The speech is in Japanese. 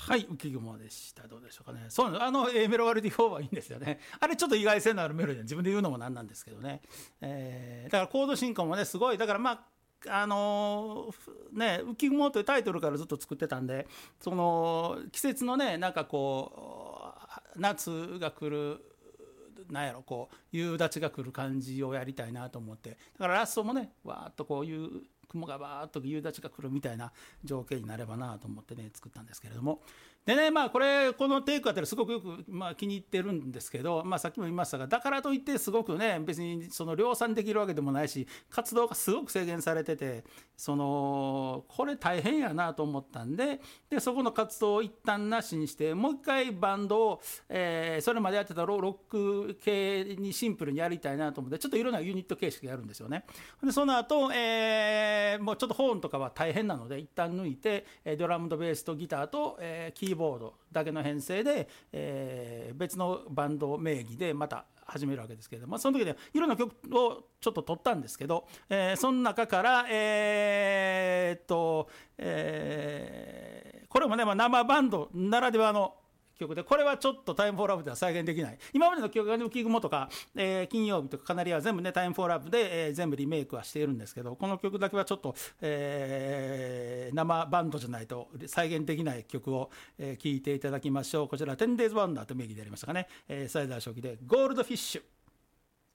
はい、浮雲でした。どうでしょうかね。そうなの、A メロワルディ4はいいんですよね。あれちょっと意外性のあるメロディーで自分で言うのもなんなんですけどね。だからコード進行もね、すごい、だからまあ、ね、浮雲というタイトルからずっと作ってたんで、その季節のね、なんかこう、夏が来る、なんやろ、こう夕立ちが来る感じをやりたいなと思って、だからラストもね、わーっとこういう雲がバーっと夕立ちが来るみたいな情景になればなと思ってね作ったんですけれども、でね、まあこのテイクあたりすごくよく、まあ、気に入ってるんですけど、まあ、さっきも言いましたが、だからといってすごくね、別にその量産できるわけでもないし、活動がすごく制限されてて、これ大変やなと思ったんで、そこの活動を一旦なしにして、もう一回バンドを、それまでやってたロック系にシンプルにやりたいなと思って、ちょっといろんなユニット形式やるんですよね。でその後、もうちょっとホーンとかは大変なので一旦抜いて、ドラムとベースとギターと、キーボードだけの編成で、別のバンド名義でまた始めるわけですけれども、その時でいろんな曲をちょっと取ったんですけど、その中から、これもね、まあ、生バンドならではの曲で、これはちょっとタイムフォーラブでは再現できない。今までの曲が浮雲とか、金曜日とかカナリアは全部ねタイムフォーラブで、全部リメイクはしているんですけど、この曲だけはちょっと、生バンドじゃないと再現できない曲を聴いていただきましょう。こちら 10days Wonder と名義でやりましたかね、サイダー初期でゴールドフィッシュ。